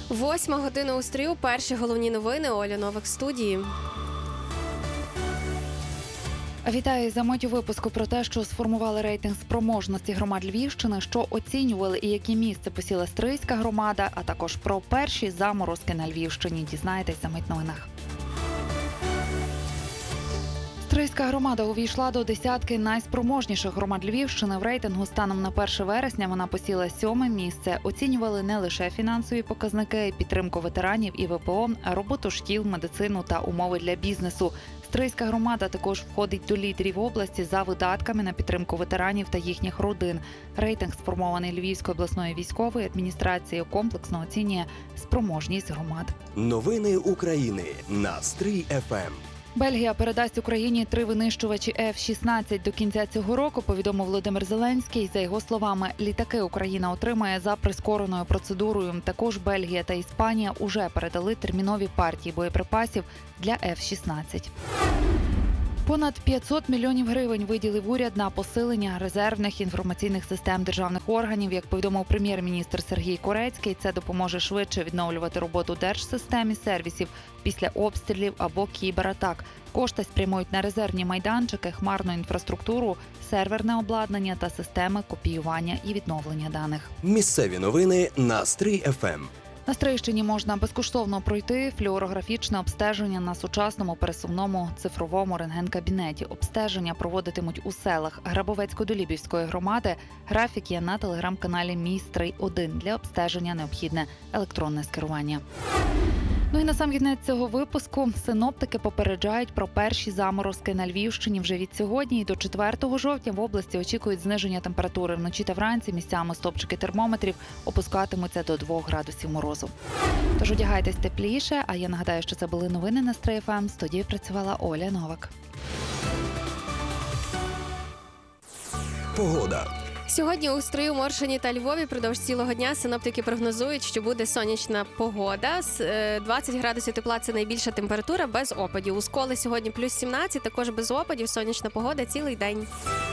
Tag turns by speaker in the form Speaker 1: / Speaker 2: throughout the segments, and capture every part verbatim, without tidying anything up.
Speaker 1: Восьма година у стрію. Перші головні новини. Оля Новак в студії.
Speaker 2: Вітаю за мить у випуску про те, що сформували рейтинг спроможності громад Львівщини, що оцінювали і яке місце посіла Стрийська громада, а також про перші заморозки на Львівщині. Дізнаєтесь за мить в новинах. Стрийська громада увійшла до десятки найспроможніших громад Львівщини. В рейтингу станом на перше вересня вона посіла сьоме місце. Оцінювали не лише фінансові показники, підтримку ветеранів і ВПО, а роботу шкіл, медицину та умови для бізнесу. Стрийська громада також входить до лідерів області за видатками на підтримку ветеранів та їхніх родин. Рейтинг, сформований Львівською обласною військовою адміністрацією, комплексно оцінює спроможність громад.
Speaker 3: Новини України на Стрий еф ем.
Speaker 2: Бельгія передасть Україні три винищувачі еф шістнадцять до кінця цього року, повідомив Володимир Зеленський. За його словами, літаки Україна отримає за прискореною процедурою. Також Бельгія та Іспанія уже передали термінові партії боєприпасів для еф шістнадцять. Понад п'ятсот мільйонів гривень виділив уряд на посилення резервних інформаційних систем державних органів. Як повідомив прем'єр-міністр Сергій Корецький, це допоможе швидше відновлювати роботу держсистем і сервісів після обстрілів або кібератак. Кошти спрямують на резервні майданчики, хмарну інфраструктуру, серверне обладнання та системи копіювання і відновлення даних.
Speaker 3: Місцеві новини на Стрий еф ем.
Speaker 2: На Стрийщині можна безкоштовно пройти флюорографічне обстеження на сучасному пересувному цифровому рентген-кабінеті. Обстеження проводитимуть у селах Грабовецько-Долібівської громади. Графік є на телеграм-каналі Мій Стрий один. Для обстеження необхідне електронне скерування. Ну і на сам кінець цього випуску синоптики попереджають про перші заморозки на Львівщині вже від сьогодні. І до четвертого жовтня в області очікують зниження температури. Вночі та вранці місцями стопчики термометрів опускатимуться до двох градусів морозу. Тож одягайтесь тепліше, а я нагадаю, що це були новини на Стрий еф ем. В студії працювала Оля Новак.
Speaker 3: Погода.
Speaker 1: Сьогодні у Стрию, Моршині та Львові впродовж цілого дня синоптики прогнозують, що буде сонячна погода. двадцять градусів тепла – це найбільша температура без опадів. У Сколі сьогодні плюс сімнадцять, також без опадів, сонячна погода цілий день.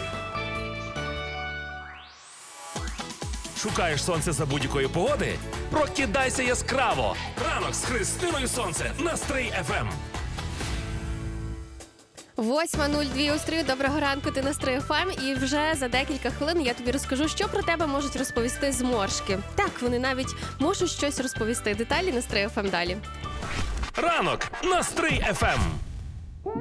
Speaker 4: Шукаєш сонце за будь-якої погоди? Прокидайся яскраво! Ранок з Христиною Сонце на Стрий еф ем.
Speaker 1: Восьма нуль два у Стрию. Доброго ранку, ти на Стрий еф ем. І вже за декілька хвилин я тобі розкажу, що про тебе можуть розповісти зморшки. Так, вони навіть можуть щось розповісти. Деталі на Стрий еф ем далі.
Speaker 4: Ранок на Стрий еф ем.